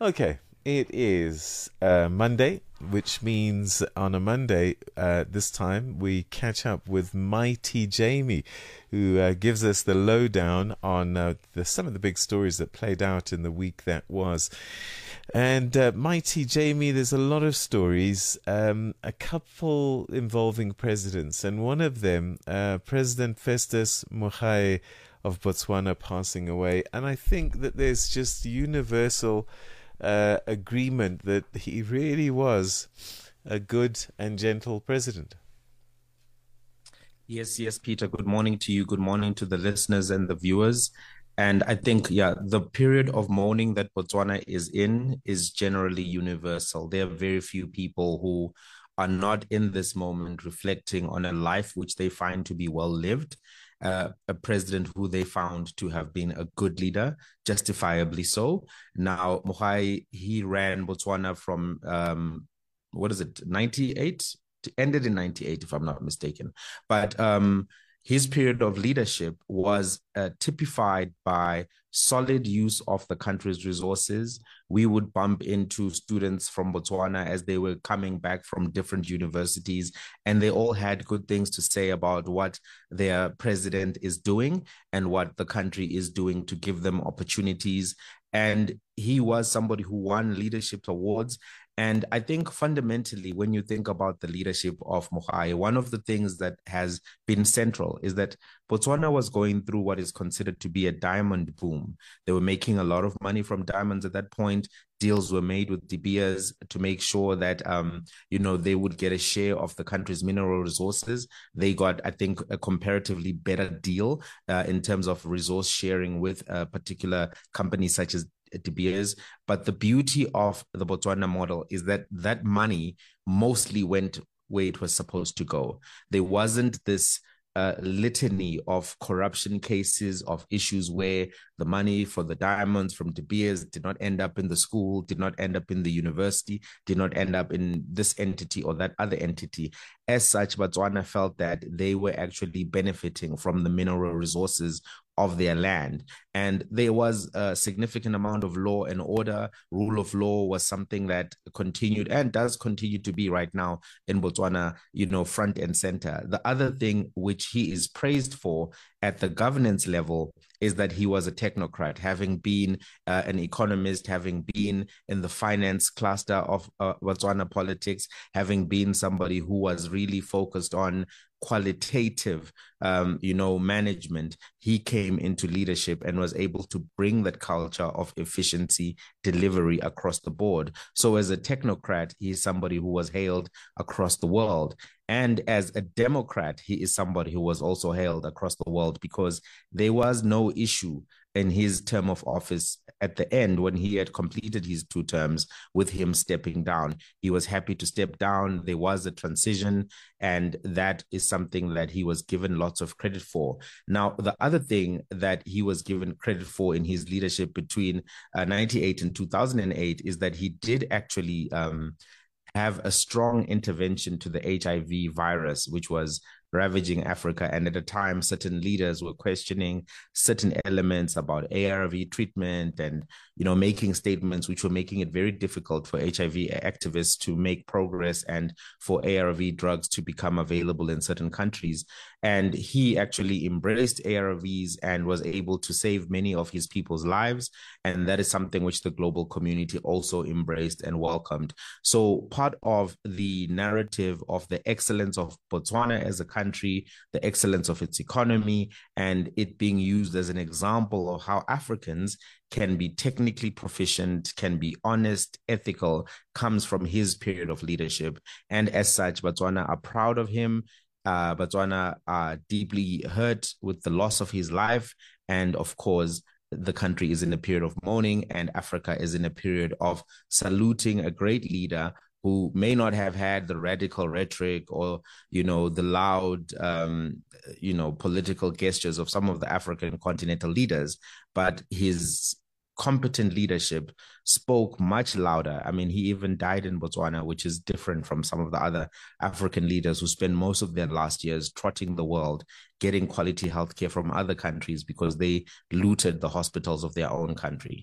Okay, it is Monday, which means on a Monday, this time, we catch up with Mighty Jamie, who gives us the lowdown on some of the big stories that played out in the week that was. And Mighty Jamie, there's a lot of stories, a couple involving presidents, and one of them, President Festus Mogae of Botswana passing away. And I think that there's just universal agreement that he really was a good and gentle president. Yes, Peter. Good morning to you. Good morning to the listeners and the viewers. And I think, yeah, the period of mourning that Botswana is in is generally universal. There are very few people who are not in this moment reflecting on a life which they find to be well lived, a president who they found to have been a good leader, justifiably so. Now, Mogae, he ran Botswana from, 98? Ended in 98, if I'm not mistaken. But his period of leadership was typified by solid use of the country's resources. We would bump into students from Botswana as they were coming back from different universities, and they all had good things to say about what their president is doing and what the country is doing to give them opportunities. And he was somebody who won leadership awards. And I think fundamentally, when you think about the leadership of Mogae, one of the things that has been central is that Botswana was going through what is considered to be a diamond boom. They were making a lot of money from diamonds at that point. Deals were made with De Beers to make sure that, they would get a share of the country's mineral resources. They got, I think, a comparatively better deal in terms of resource sharing with particular companies such as De Beers. But the beauty of the Botswana model is that that money mostly went where it was supposed to go. There wasn't this litany of corruption cases, of issues where the money for the diamonds from De Beers did not end up in the school, did not end up in the university, did not end up in this entity or that other entity. As such, Botswana felt that they were actually benefiting from the mineral resources of their land. And there was a significant amount of law and order. Rule of law was something that continued and does continue to be right now in Botswana, front and center. The other thing which he is praised for at the governance level is that he was a technocrat, having been an economist, having been in the finance cluster of Botswana politics, having been somebody who was really focused on qualitative, management. He came into leadership and was able to bring that culture of efficiency delivery across the board. So as a technocrat, he is somebody who was hailed across the world. And as a Democrat, he is somebody who was also hailed across the world because there was no issue in his term of office at the end when he had completed his 2 terms with him stepping down. He was happy to step down. There was a transition, and that is something that he was given lots of credit for. Now, the other thing that he was given credit for in his leadership between 98 and 2008 is that he did actually have a strong intervention to the HIV virus, which was ravaging Africa. And at the time, certain leaders were questioning certain elements about ARV treatment and, making statements which were making it very difficult for HIV activists to make progress and for ARV drugs to become available in certain countries. And he actually embraced ARVs and was able to save many of his people's lives. And that is something which the global community also embraced and welcomed. So part of the narrative of the excellence of Botswana as a country, the excellence of its economy, and it being used as an example of how Africans can be technically proficient, can be honest, ethical, comes from his period of leadership. And as such, Botswana are proud of him. Botswana are deeply hurt with the loss of his life. And of course, the country is in a period of mourning, and Africa is in a period of saluting a great leader who may not have had the radical rhetoric or, the loud, political gestures of some of the African continental leaders, but his competent leadership spoke much louder. I mean, he even died in Botswana, which is different from some of the other African leaders who spend most of their last years trotting the world, getting quality healthcare from other countries because they looted the hospitals of their own country.